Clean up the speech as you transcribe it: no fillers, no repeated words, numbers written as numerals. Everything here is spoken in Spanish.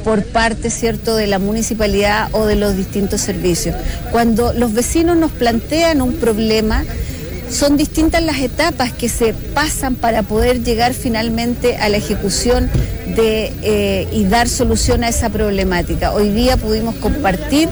por parte, ¿cierto?, de la municipalidad o de los distintos servicios. Cuando los vecinos nos plantean un problema, son distintas las etapas que se pasan para poder llegar finalmente a la ejecución y dar solución a esa problemática. Hoy día pudimos compartir